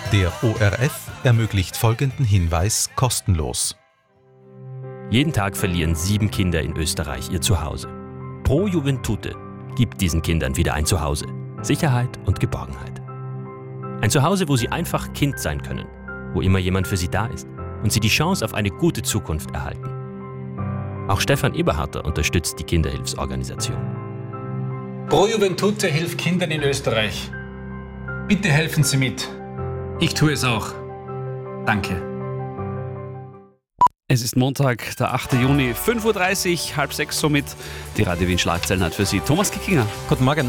Der ORF ermöglicht folgenden Hinweis kostenlos. Jeden Tag verlieren 7 Kinder in Österreich ihr Zuhause. Pro Juventute gibt diesen Kindern wieder ein Zuhause. Sicherheit und Geborgenheit. Ein Zuhause, wo sie einfach Kind sein können, wo immer jemand für sie da ist und sie die Chance auf eine gute Zukunft erhalten. Auch Stefan Eberharter unterstützt die Kinderhilfsorganisation. Pro Juventute hilft Kindern in Österreich. Bitte helfen Sie mit. Ich tue es auch. Danke. Es ist Montag, der 8. Juni, 5.30 Uhr, halb 6 somit. Die Radio Wien Schlagzeilen hat für Sie Thomas Kickinger. Guten Morgen.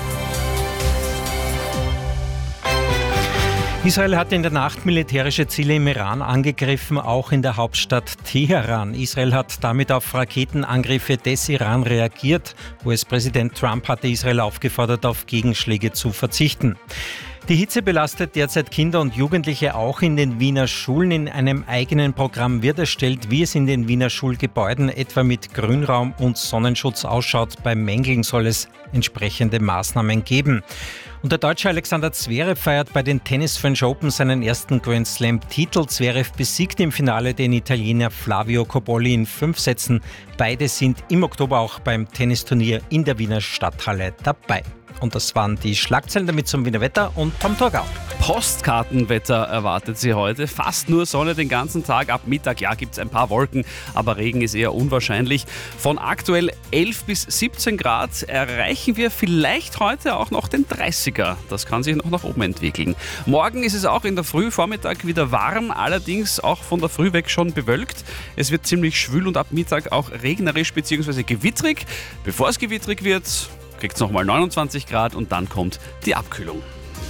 Israel hat in der Nacht militärische Ziele im Iran angegriffen, auch in der Hauptstadt Teheran. Israel hat damit auf Raketenangriffe des Iran reagiert. US-Präsident Trump hatte Israel aufgefordert, auf Gegenschläge zu verzichten. Die Hitze belastet derzeit Kinder und Jugendliche auch in den Wiener Schulen. In einem eigenen Programm wird erstellt, wie es in den Wiener Schulgebäuden etwa mit Grünraum und Sonnenschutz ausschaut. Bei Mängeln soll es entsprechende Maßnahmen geben. Und der Deutsche Alexander Zverev feiert bei den Tennis French Open seinen ersten Grand Slam-Titel. Zverev besiegt im Finale den Italiener Flavio Cobolli in 5 Sätzen. Beide sind im Oktober auch beim Tennisturnier in der Wiener Stadthalle dabei. Und das waren die Schlagzeilen, damit zum Wiener Wetter und Tom Torgau. Postkartenwetter erwartet Sie heute. Fast nur Sonne den ganzen Tag. Ab Mittag, ja, gibt es ein paar Wolken, aber Regen ist eher unwahrscheinlich. Von aktuell 11 bis 17 Grad erreichen wir vielleicht heute auch noch den 30er. Das kann sich noch nach oben entwickeln. Morgen ist es auch in der Früh, Vormittag wieder warm, allerdings auch von der Früh weg schon bewölkt. Es wird ziemlich schwül und ab Mittag auch regnerisch bzw. gewittrig. Bevor es gewittrig wird, kriegt es nochmal 29 Grad und dann kommt die Abkühlung.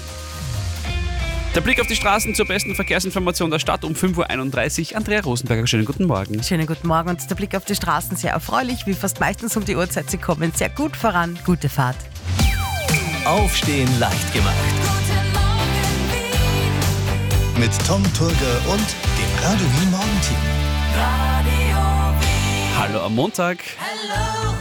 Der Blick auf die Straßen zur besten Verkehrsinformation der Stadt um 5.31 Uhr. Andrea Rosenberger, schönen guten Morgen. Schönen guten Morgen und der Blick auf die Straßen sehr erfreulich, wie fast meistens um die Uhrzeit. Sie kommen sehr gut voran. Gute Fahrt. Aufstehen leicht gemacht. Mit Tom Turger und dem Radio Wien Morgenteam. Hallo am Montag. Hello.